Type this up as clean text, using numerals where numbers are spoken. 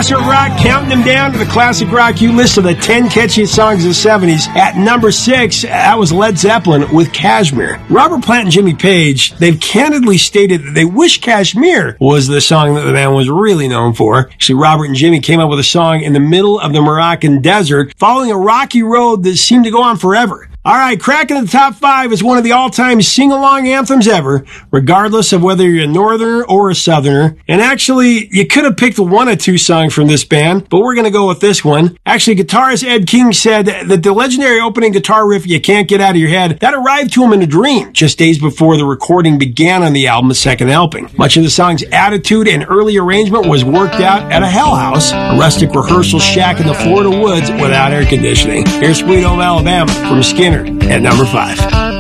Classic rock, counting them down to the classic rock you list of the 10 catchiest songs of the 70s. At number 6, that was Led Zeppelin with Kashmir. Robert Plant and Jimmy Page, they've candidly stated that they wish Kashmir was the song that the band was really known for. Actually, Robert and Jimmy came up with a song in the middle of the Moroccan desert, following a rocky road that seemed to go on forever. All right, cracking the top 5 is one of the all-time sing-along anthems ever, regardless of whether you're a northerner or a southerner. And actually, you could have picked one of two songs from this band, but we're going to go with this one. Actually, guitarist Ed King said that the legendary opening guitar riff, You Can't Get Out of Your Head, that arrived to him in a dream just days before the recording began on the album's second helping. Much of the song's attitude and early arrangement was worked out at a hell house, a rustic rehearsal shack in the Florida woods without air conditioning. Here's Sweet Home Alabama from Skinner at number 5.